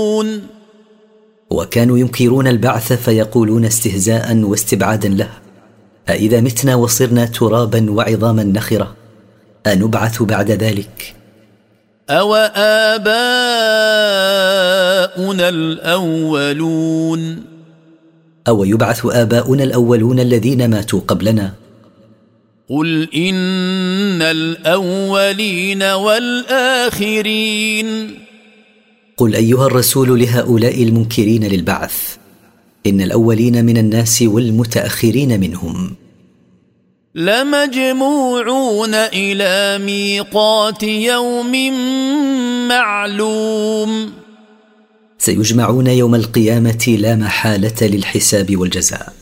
وكانوا ينكرون البعث فيقولون استهزاء واستبعادا له: أإذا متنا وصرنا ترابا وعظاما نخرة أنبعث بعد ذلك؟ أو آباؤنا الأولون. أو يبعث آباؤنا الأولون الذين ماتوا قبلنا؟ قل إن الأولين والآخرين. قل أيها الرسول لهؤلاء المنكرين للبعث: إن الأولين من الناس والمتأخرين منهم لمجموعون إلى ميقات يوم معلوم. سيجمعون يوم القيامة لا محالة للحساب والجزاء.